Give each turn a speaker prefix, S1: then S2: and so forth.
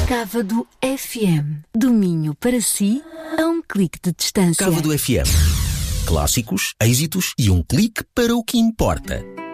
S1: Cávado FM. Do Minho para si, a um clique de distância.
S2: Cávado FM. Clássicos, êxitos e um clique para o que importa.